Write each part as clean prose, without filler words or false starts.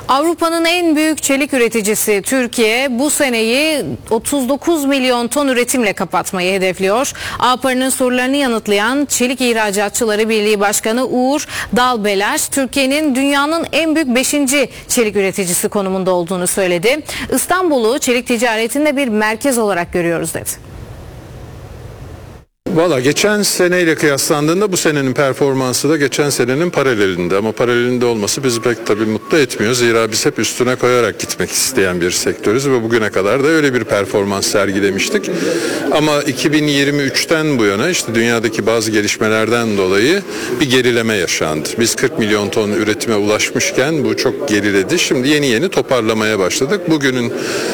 Avrupa'nın en büyük çelik üreticisi Türkiye bu seneyi 39 milyon ton üretimle kapatmayı hedefliyor. APAR'ın sorularını yanıtlayan Çelik İhracatçıları Birliği Başkanı Uğur Dalbeler, Türkiye'nin dünyanın en büyük 5. çelik üreticisi konumunda olduğunu söyledi. İstanbul'u çelik ticaretinde bir merkez olarak görüyoruz dedi. Valla geçen seneyle kıyaslandığında bu senenin performansı da geçen senenin paralelinde, ama paralelinde olması bizi pek tabii mutlu etmiyor. Zira biz hep üstüne koyarak gitmek isteyen bir sektörüz ve bugüne kadar da öyle bir performans sergilemiştik. Ama 2023'ten bu yana işte dünyadaki bazı gelişmelerden dolayı bir gerileme yaşandı. Biz 40 milyon ton üretime ulaşmışken bu çok geriledi. Şimdi yeni toparlamaya başladık. Bugünün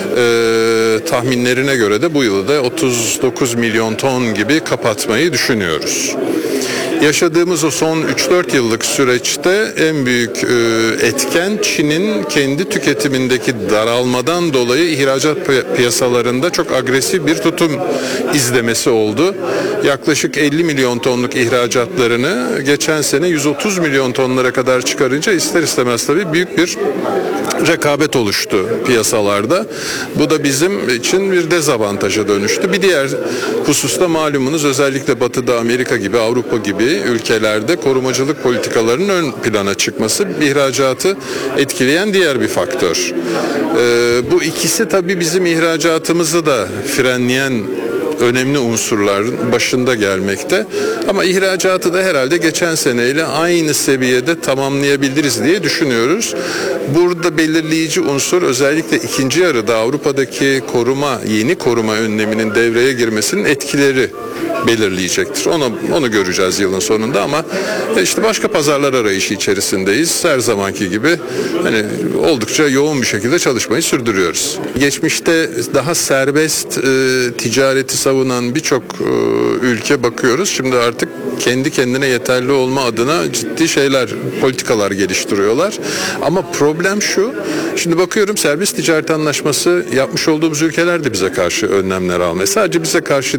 tahminlerine göre de bu yılı da 39 milyon ton gibi kapatmayı düşünüyoruz. Yaşadığımız o son 3-4 yıllık süreçte en büyük etken Çin'in kendi tüketimindeki daralmadan dolayı ihracat piyasalarında çok agresif bir tutum izlemesi oldu. Yaklaşık 50 milyon tonluk ihracatlarını geçen sene 130 milyon tonlara kadar çıkarınca ister istemez tabii büyük bir rekabet oluştu piyasalarda. Bu da bizim için bir dezavantaja dönüştü. Bir diğer hususta malumunuz özellikle Batı'da Amerika gibi, Avrupa gibi ülkelerde korumacılık politikalarının ön plana çıkması ihracatı etkileyen diğer bir faktör. Bu ikisi tabii bizim ihracatımızı da frenleyen önemli unsurların başında gelmekte. Ama ihracatı da herhalde geçen seneyle aynı seviyede tamamlayabiliriz diye düşünüyoruz. Burada belirleyici unsur özellikle ikinci yarıda Avrupa'daki yeni koruma önleminin devreye girmesinin etkileri belirleyecektir. Onu göreceğiz yılın sonunda, ama işte başka pazarlar arayışı içerisindeyiz. Her zamanki gibi oldukça yoğun bir şekilde çalışmayı sürdürüyoruz. Geçmişte daha serbest ticareti savunan birçok ülke bakıyoruz. Şimdi artık kendi kendine yeterli olma adına ciddi politikalar geliştiriyorlar. Ama problem şu, şimdi bakıyorum serbest ticaret anlaşması yapmış olduğumuz ülkeler de bize karşı önlemler almaya. Sadece bize karşı